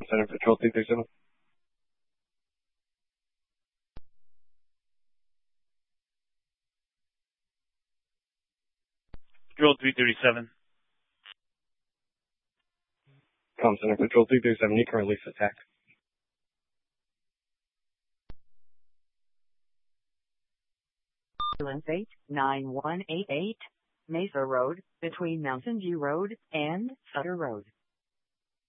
Center Patrol 337. Patrol 337. Center Patrol 337, you currently attack. Ambulance 89188, Mesa Road, between Mountain View Road and Sutter Road.